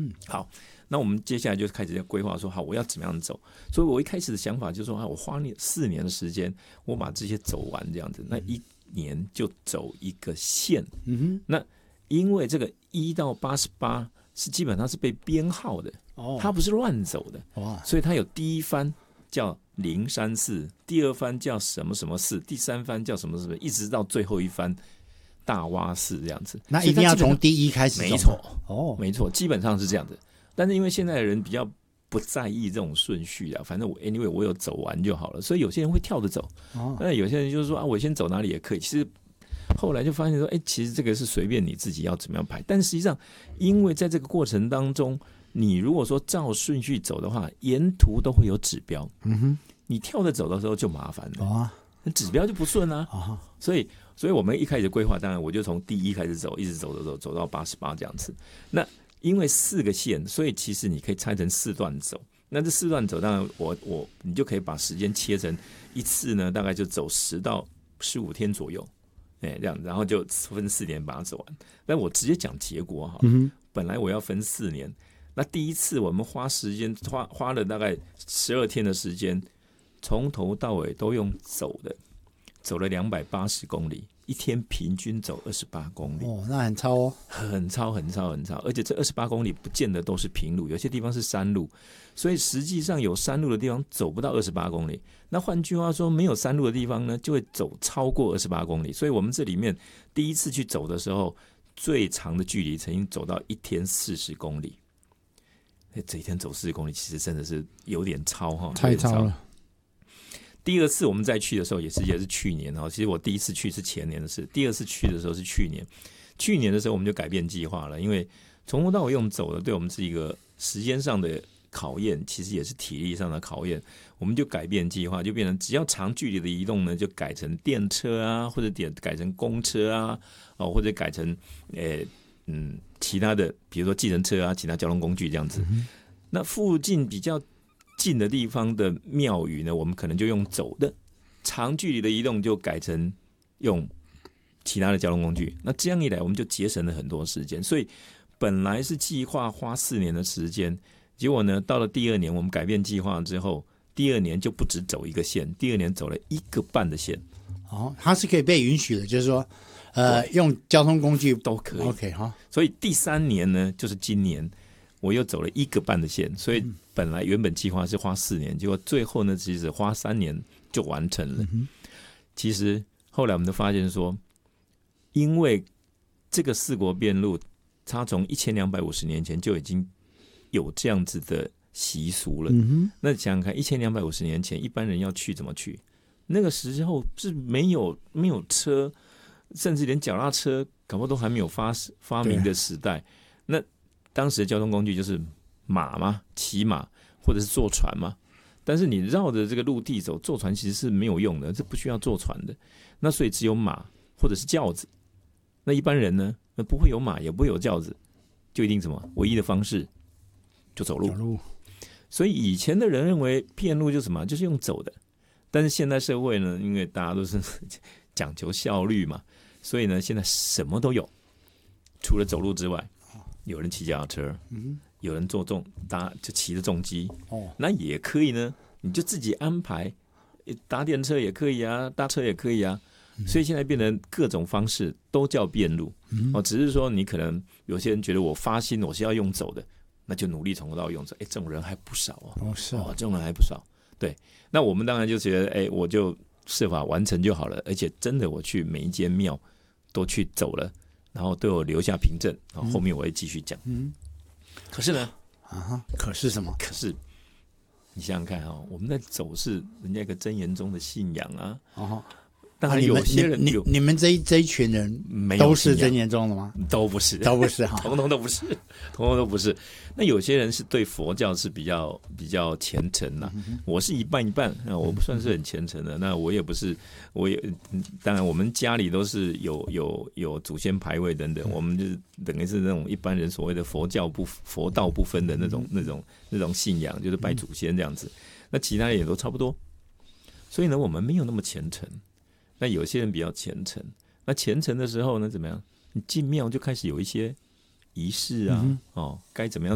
好，那我们接下来就开始在规划说，好，我要怎么样走。所以我一开始的想法就是说，我花4年的时间，我把这些走完这样子，那1年就走一个线。那因为这个1到88是基本上是被编号的，它不是乱走的，所以它有第一番叫034，第二番叫什么什么4，第三番叫什么什么，一直到最后一番大洼寺这样子。 那一定要从第1开始走， 没错，没错，基本上是这样的。但是因为现在的人比较不在意这种顺序啊，反正anyway 我有走完就好了，所以有些人会跳着走，那有些人就是说我先走哪里也可以。其实后来就发现说，其实这个是随便你自己要怎么样排，但实际上因为在这个过程当中，你如果说照顺序走的话，沿途都会有指标，你跳着走的时候就麻烦了，指标就不顺啊，所以我们一开始规划，当然我就从第1开始走，一直走到88这样子。那因为4个线，所以其实你可以拆成4段走。那这4段走，当然你就可以把时间切成一次呢，大概就走10到15天左右，这样，然后就分4年把它走完。但我直接讲结果哈，本来我要分4年，那第一次我们花时间花了大概12天的时间，从头到尾都用走的，走了280公里。一天平均走28公里， 那很超哦， 很超，而且这28公里不见得都是平路，有些地方是山路，所以实际上有山路的地方走不到28公里。那换句话说，没有山路的地方呢，就会走超过28公里。所以我们这里面第一次去走的时候，最长的距离曾经走到一天40公里。这一天走40公里，其实真的是有点超哈， 太超了。 第二次我们再去的时候也是去年，其实我第一次去是前年的事，第二次去的时候是去年。去年的时候我们就改变计划了，因为从头到尾用走的，对我们是一个时间上的考验，其实也是体力上的考验。我们就改变计划，就变成只要长距离的移动呢，就改成电车啊，或者改成公车啊，或者改成其他的，比如说计程车啊，其他交通工具这样子。那附近比较近的地方的庙宇呢，我们可能就用走的，长距离的移动就改成用其他的交通工具。那这样一来，我们就节省了很多时间。所以本来是计划花4年的时间，结果呢，到了第2年我们改变计划之后，第2年就不只走一个线，第2年走了1个半的线。 它是可以被允许的，就是说用交通工具都可以。 OK 所以第3年呢，就是今年我又走了1个半的线，所以原本计划是花4年，结果最后呢，其实花3年就完成了。其实后来我们都发现说，因为这个4国遍路，它从1250年前就已经有这样子的习俗了。那想想看，1250年前一般人要去怎么去？那个时候是没有车，甚至连脚踏车搞不好都还没有发明的时代。那当时的交通工具就是马嘛，骑马或者是坐船嘛。但是你绕着这个陆地走，坐船其实是没有用的，这不需要坐船的。那所以只有马或者是轿子。那一般人呢，不会有马，也不会有轿子，就一定什么？唯一的方式就走路。所以以前的人认为遍路就是什么？就是用走的。但是现代社会呢，因为大家都是讲求效率嘛，所以呢，现在什么都有，除了走路之外。有人骑脚踏车，有人就骑着重机，那也可以呢。你就自己安排，搭电车也可以啊，搭车也可以啊。所以现在变成各种方式都叫遍路，只是说你可能有些人觉得我发心我是要用走的，那就努力从头到尾用走。这种人还不少这种人还不少。对，那我们当然就觉得，我就设法完成就好了。而且真的，我去每一间庙都去走了。然后都有留下凭证，后面我会继续讲。可是呢， 可是什么？ 可是你想想看我们在走是人家一个真言宗的信仰啊。当然有些人你们这一群人都是真言宗的吗？ 都不是， 都不是统统都不是，统统都不是。那有些人是对佛教是比较虔诚啦。我是一半一半，我不算是很虔诚的。那我也不是，当然我们家里都是有祖先牌位等等，我们就是等于是那种一般人所谓的佛道不分的那种信仰，就是拜祖先这样子。那其他人也都差不多，所以呢，我们没有那么虔诚。那有些人比较虔诚，那虔诚的时候呢，怎么样？你进庙就开始有一些仪式啊，该怎么样